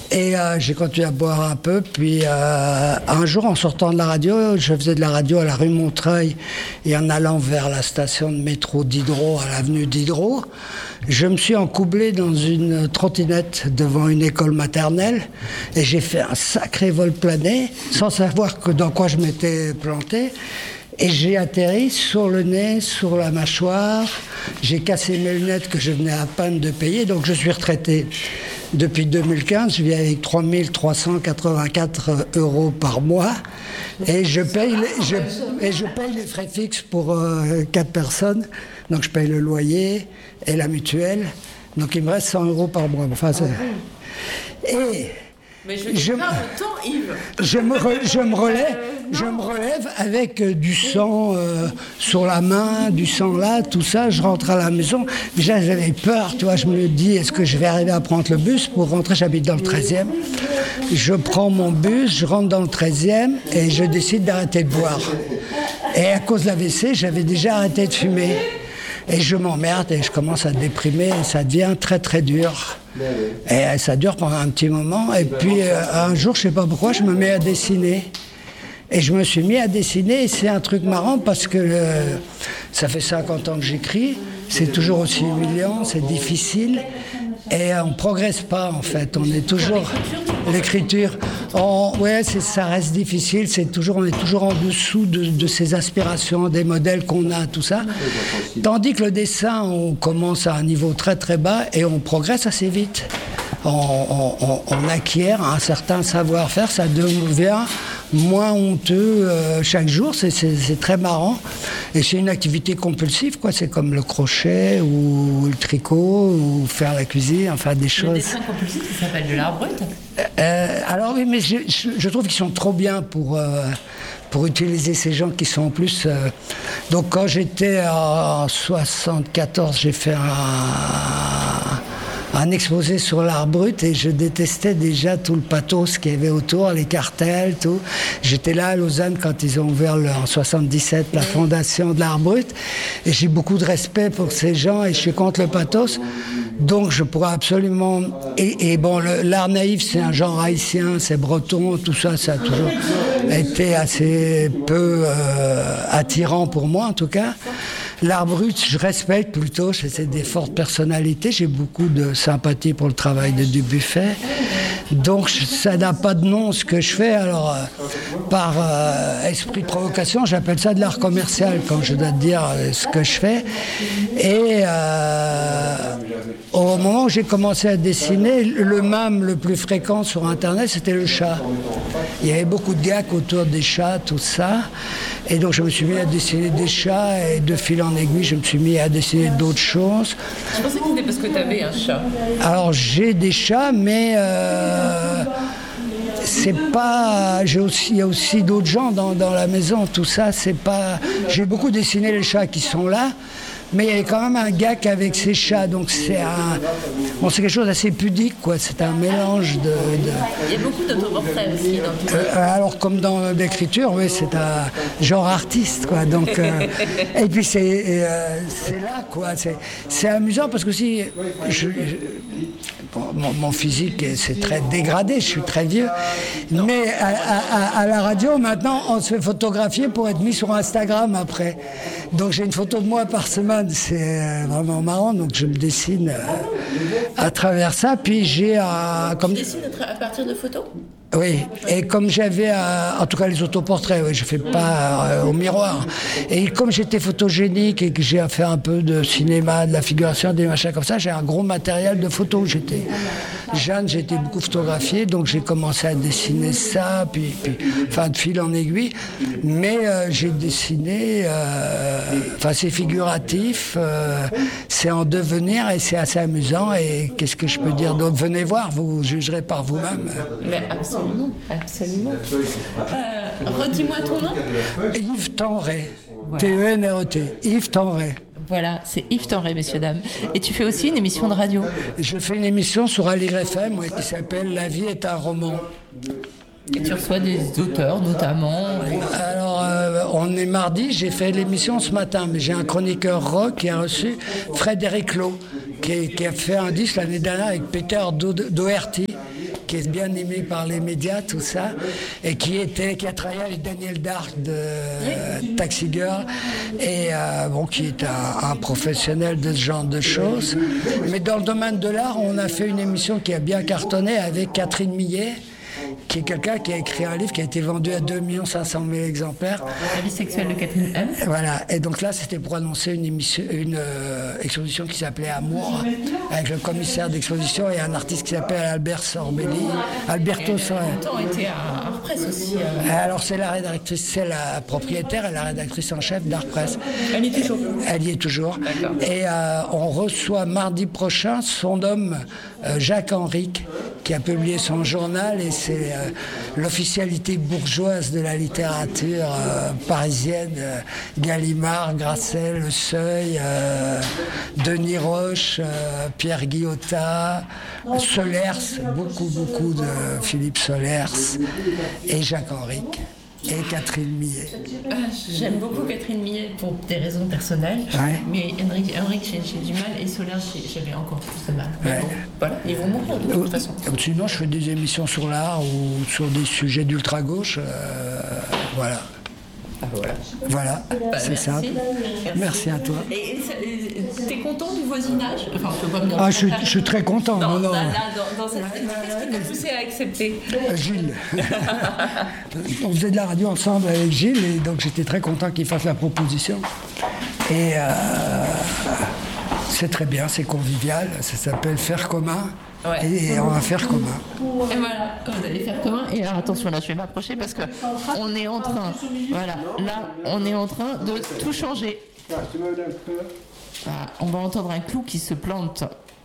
Et j'ai continué à boire un peu. Puis un jour, en sortant de la radio, je faisais de la radio à la rue Montreuil et en allant vers la station de métro d'Hydro, à l'avenue d'Hydro, je me suis encoublé dans une trottinette devant une école maternelle et j'ai fait un sacré vol plané sans savoir dans quoi je m'étais planté. Et j'ai atterri sur le nez, sur la mâchoire. J'ai cassé mes lunettes que je venais à peine de payer, donc je suis retraité. Depuis 2015, je vis avec 3 384 € par mois et je paye les frais fixes pour 4 personnes. Donc je paye le loyer et la mutuelle. Donc il me reste 100 € par mois. Enfin, mais je pas autant, Yves. Je me relève avec du sang sur la main, du sang là, tout ça. Je rentre à la maison. Déjà, j'avais peur, tu vois. Je me dis, est-ce que je vais arriver à prendre le bus pour rentrer? J'habite dans le 13e. Je prends mon bus, je rentre dans le 13e et je décide d'arrêter de boire. Et à cause de l'AVC, j'avais déjà arrêté de fumer. Et je m'emmerde et je commence à déprimer et ça devient très très dur. Et ça dure pendant un petit moment. Et puis un jour, je ne sais pas pourquoi, je me mets à dessiner. Et je me suis mis à dessiner et c'est un truc marrant parce que ça fait 50 ans que j'écris. C'est toujours aussi humiliant, c'est difficile. Et on ne progresse pas en fait, on est toujours... L'écriture, ça reste difficile, on est toujours en dessous de ces aspirations, des modèles qu'on a, tout ça. Tandis que le dessin, on commence à un niveau très très bas et on progresse assez vite. On acquiert un certain savoir-faire, ça devient moins honteux chaque jour, c'est très marrant. Et c'est une activité compulsive, quoi. C'est comme le crochet ou le tricot ou faire la cuisine, enfin des choses. Le dessin compulsif, ça s'appelle de l'art brut. Alors oui, mais je trouve qu'ils sont trop bien pour utiliser ces gens qui sont en plus... Donc quand j'étais en 74, j'ai fait un exposé sur l'art brut et je détestais déjà tout le pathos qu'il y avait autour, les cartels, tout. J'étais là à Lausanne quand ils ont ouvert en 77 la fondation de l'art brut et j'ai beaucoup de respect pour ces gens et je suis contre le pathos. Donc je pourrais absolument... Et bon, l'art naïf, c'est un genre haïtien, c'est breton, tout ça, ça a toujours été assez peu attirant pour moi en tout cas. L'art brut, je respecte plutôt, c'est des fortes personnalités, j'ai beaucoup de sympathie pour le travail de Dubuffet. Donc ça n'a pas de nom ce que je fais, alors par esprit de provocation, j'appelle ça de l'art commercial quand je dois te dire ce que je fais. Et au moment où j'ai commencé à dessiner, le mème le plus fréquent sur Internet, c'était le chat. Il y avait beaucoup de gags autour des chats, tout ça. Et donc je me suis mis à dessiner des chats et de fil en aiguille, je me suis mis à dessiner d'autres choses. Je pensais que c'était parce que tu avais un chat. Alors j'ai des chats, mais c'est pas... il y a aussi d'autres gens dans la maison, tout ça, c'est pas... J'ai beaucoup dessiné les chats qui sont là, mais il y a quand même un gag avec ces chats, donc c'est quelque chose d'assez pudique, quoi. C'est un mélange de... Il y a beaucoup d'autoportraits aussi dans tout ça. Alors, comme dans l'écriture, oui, c'est un genre artiste, quoi. Donc, et puis c'est là, quoi. C'est amusant parce que si... mon physique, c'est très dégradé, je suis très vieux. Mais à la radio, maintenant, on se fait photographier pour être mis sur Instagram après. Donc j'ai une photo de moi par semaine, c'est vraiment marrant. Donc je me dessine à travers ça. Puis j'ai Tu dessines à partir de photos ? Oui, et comme j'avais, en tout cas les autoportraits, je fais pas au miroir. Et comme j'étais photogénique et que j'ai fait un peu de cinéma, de la figuration, des machins comme ça, j'ai un gros matériel de photos. J'étais jeune, j'ai été beaucoup photographié, donc j'ai commencé à dessiner ça, puis de fil en aiguille. Mais j'ai dessiné, c'est figuratif, c'est en devenir et c'est assez amusant. Et qu'est-ce que je peux dire d'autre ? Venez voir, vous jugerez par vous-même. Mais absolument. Redis-moi ton nom. Yves Tenré. Voilà. T-E-N-R-E-T. Yves Tenré. Voilà, c'est Yves Tenré, messieurs, dames. Et tu fais aussi une émission de radio. Je fais une émission sur Aligre FM qui s'appelle La vie est un roman. Et tu reçois des auteurs, notamment. Alors, on est mardi, j'ai fait l'émission ce matin, mais j'ai un chroniqueur rock qui a reçu Frédéric Lowe, qui a fait un disque l'année dernière avec Peter Doherty. qui est bien aimé par les médias, tout ça, et qui a travaillé avec Daniel Dark de Taxi Girl, et qui est un professionnel de ce genre de choses. Mais dans le domaine de l'art, on a fait une émission qui a bien cartonné avec Catherine Millet, qui est quelqu'un qui a écrit un livre qui a été vendu à 2 500 000 exemplaires. La vie sexuelle de Catherine M. Voilà, et donc là c'était pour annoncer une exposition qui s'appelait Amour, avec le commissaire d'exposition et un artiste qui s'appelle Alberto Sorbelli. Longtemps été à Art Presse aussi. Alors c'est la rédactrice, c'est la propriétaire et la rédactrice en chef d'Art Presse. Elle y est toujours. Elle y est toujours. D'accord. Et on reçoit mardi prochain son homme Jacques Henrique, qui a publié son journal, et c'est l'officialité bourgeoise de la littérature parisienne, Gallimard, Grasset, Le Seuil, Denis Roche, Pierre Guillotat, Solers, beaucoup de Philippe Solers, et Jacques Henrique. Et Catherine Millet. J'aime beaucoup Catherine Millet pour des raisons personnelles, mais Henrique j'ai du mal, et Solaire j'avais encore plus de mal. Ouais. Bon, voilà, ils vont mourir de toute façon. Sinon, je fais des émissions sur l'art ou sur des sujets d'ultra-gauche. Voilà. Voilà, c'est simple. Merci à toi. Et t'es content du voisinage? Enfin, je peux pas me dire. Je suis très content. Dans cette... Qu'est-ce qui t'a poussé à accepter? Gilles. On faisait de la radio ensemble avec Gilles, et donc j'étais très content qu'il fasse la proposition. Et c'est très bien, c'est convivial, ça s'appelle Faire commun. Ouais. Et on va faire commun. Et voilà, vous allez faire commun. Et alors attention, là je vais m'approcher parce que on est en train, on est en train de tout changer. On va entendre un clou qui se plante.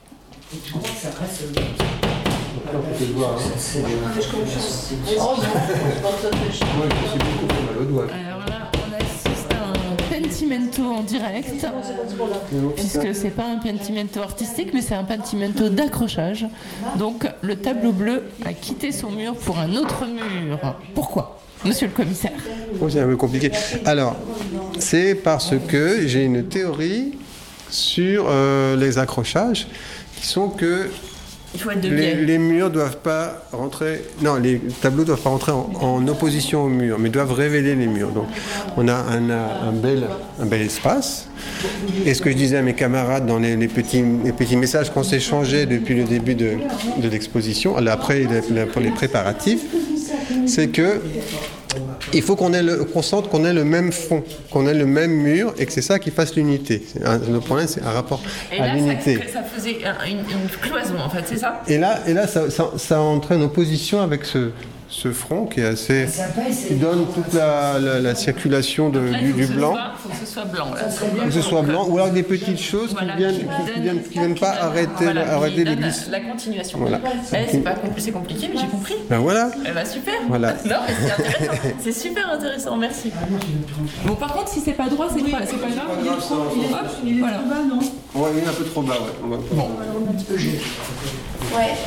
Alors là, on assiste à un pentimento en direct, puisque c'est pas un pentimento artistique, mais c'est un pentimento d'accrochage. Donc le tableau bleu a quitté son mur pour un autre mur. Pourquoi, monsieur le commissaire? C'est un peu compliqué. Alors, c'est parce que j'ai une théorie sur les accrochages, qui sont que les murs doivent pas rentrer. Non, les tableaux doivent pas rentrer en opposition aux murs, mais doivent révéler les murs. Donc, on a un bel espace. Et ce que je disais à mes camarades dans les petits messages qu'on s'échangeait depuis le début de l'exposition, après pour les préparatifs, c'est que il faut qu'on sente qu'on ait le même fond, qu'on ait le même mur, et que c'est ça qui fasse l'unité. Le problème, c'est un rapport à l'unité. Ça faisait une cloison, en fait, c'est ça? Et là ça entraîne en opposition avec ce front qui est assez, qui donne toute la circulation du blanc. Il faut que ce soit blanc. Que ce soit blanc, ou alors des petites choses qui viennent pas arrêter les glissements. La continuation. Voilà. C'est compliqué, mais j'ai compris. Ben voilà. Super. Voilà. Non, mais c'est intéressant. C'est super intéressant, merci. Bon, par contre, si c'est pas droit, c'est pas grave. Il est trop bas, non? Ouais, il est un peu trop bas, ouais. Bon. Ouais.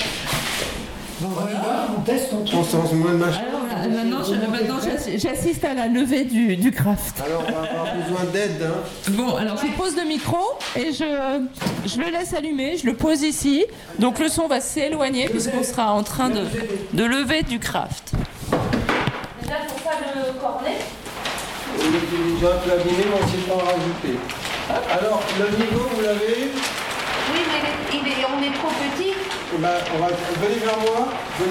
Bon, on teste, Alors maintenant, j'assiste à la levée du craft. Alors on va avoir besoin d'aide. Bon, alors je pose le micro et je le laisse allumer, je le pose ici. Donc le son va s'éloigner puisqu'on sera en train de lever du craft. Déjà pour ça le cornet. Il est déjà un peu abîmé, mais on ne sait pas en rajouter. Alors le niveau, vous l'avez? Oui, mais on est trop petit. Venez vers moi.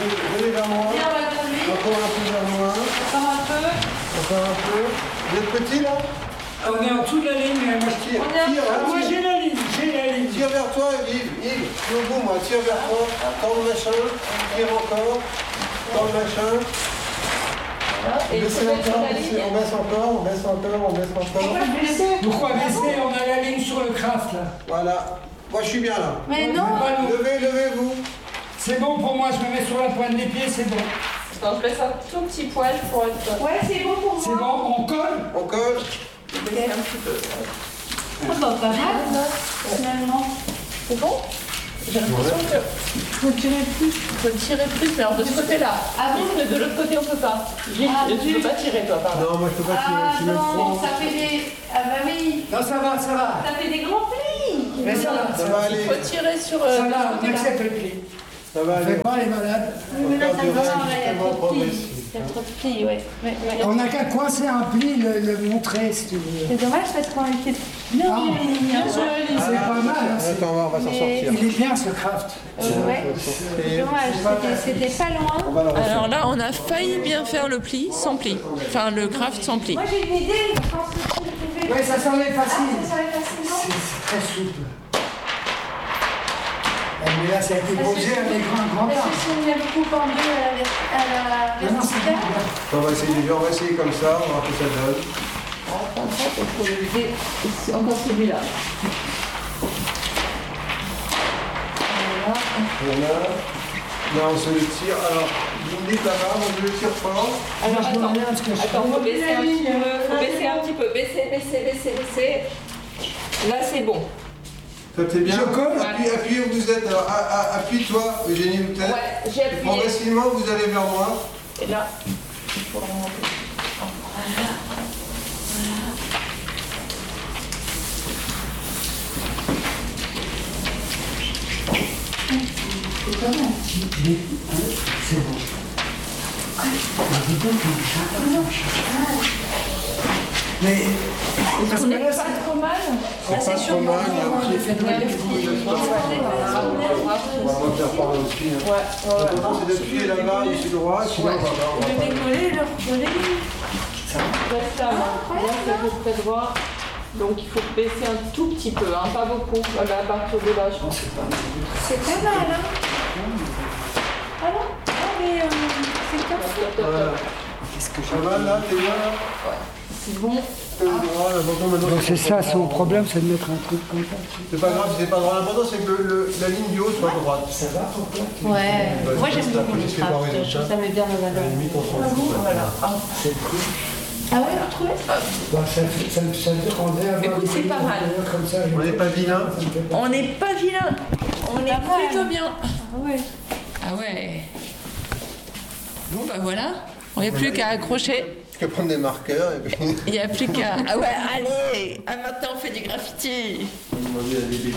Encore un peu vers moi. Encore un peu. Vous êtes petit là? On est en dessous de la ligne, moi je tire. Moi j'ai la ligne. Tire vers toi, Yves. Je suis au bout, moi. Tire vers toi. Tends le machin. Tire encore. Tends le machin. Et on baisse encore. Pourquoi baisser? On a la ligne sur le craft là. Voilà. Moi je suis bien là. Mais non. Levez-vous. C'est bon pour moi, je me mets sur la pointe des pieds, c'est bon. Non, je laisse un tout petit poil pour être... Ouais, c'est bon pour moi. C'est bon, on colle. Je vais un petit peu. Pas mal, finalement. C'est bon? J'ai l'impression que... Faut tirer plus, mais alors de ce côté-là. Ah non, mais de l'autre côté, on peut pas. Tu peux pas tirer, toi, pardon. Non, moi je peux pas tirer. Ah non, ça fait des... Ah bah oui. Non, ça va. Ça fait des grands plis. Mais ça va aller. Il faut tirer sur... ça va, on accepte le pli. Ça va aller. Fais pas les malades. Mais là, ça va, il y a trop de plis. Il y a trop de plis, ouais. On n'a qu'à coincer un pli, le montrer si tu veux. C'est dommage parce qu'on était bien C'est pas mal. Hein, Attends, on va s'en sortir. il est bien ce craft. Ouais, c'est dommage, c'était pas loin. Alors là, on a failli bien faire le pli sans pli. Enfin, le craft sans pli. Moi j'ai une idée, je pense que tu pouvais. Oui, ça s'enlève facile. Ça serait facilement. C'est très souple. Mais là, ça a été posé avec un grand Parce pas. que si on a beaucoup pendu à la verticale. On va essayer comme ça, on va voir ce que ça donne. En fait, il faut lever encore celui-là. Voilà. Là, on se le tire. Alors, vous me dites là-bas, on se le tire fort. Alors attends, faut baisser un petit peu, faut baisser un petit peu, baisser. Là, c'est bon. Ça t'est bien. Je colle. Appuyez où vous êtes. Alors, appuie-toi, Eugénie, où t'es. Ouais, j'ai appuyé. Progressivement, vous allez vers moi. Et là, il faut remonter. C'est bon. Mais parce que là, Pas trop mal. C'est pas trop mal. On va refaire par là aussi. L'important, c'est d'appuyer là-bas, ici droit, sinon on va voir. De décoller, le recoller. Reste là, là c'est à peu près droit. Donc il faut baisser un tout petit peu, hein, pas beaucoup. Voilà, à partir de là, je pense. C'est pas mal, hein. Ah non, mais c'est comme ça. Voilà. Ça va là, t'es bien là? C'est bon. Donc c'est ça, son problème, c'est de mettre un truc comme ça. C'est pas grave, c'est pas grave. L'important, c'est que la ligne du haut soit droite. Ça va pour toi? Ouais, moi j'aime Ça beaucoup peut le juste séparer craft, les je chats. trouve ça met bien la À la valeur. limite, on s'en fout. Voilà. C'est cool. Ah ouais, vous trouvez Bah, ça rendait avoir Écoute, c'est pas mal. Comme ça, On n'est pas vilain. On n'est pas vilain. On est plutôt bien. Ah ouais. Ah ouais. Bon bah voilà. On n'y a plus qu'à accrocher. Je vais prendre des marqueurs et puis. Il n'y a plus qu'à... Ah ouais, allez. Ah maintenant on fait du graffiti.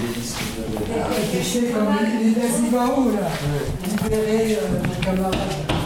Tu sais, comme les Dazibaou, là, libérer nos camarades.